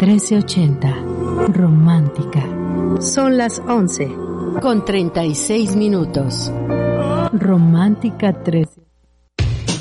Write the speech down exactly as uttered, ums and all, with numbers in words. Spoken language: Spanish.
trece ochenta. Romántica. Son las once con treinta y seis minutos. Romántica trece.